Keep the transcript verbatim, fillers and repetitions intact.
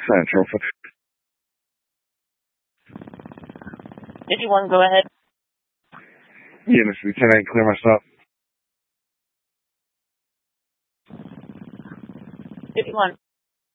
Central. fifty-one, go ahead. Yeah, Mister Lieutenant, clear my stop. fifty-one.